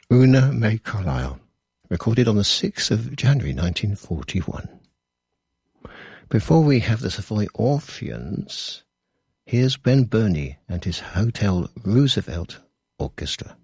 Una May Carlyle, recorded on the 6th of January 1941. Before we have the Savoy Orpheans, here's Ben Burney and his Hotel Roosevelt Orchestra.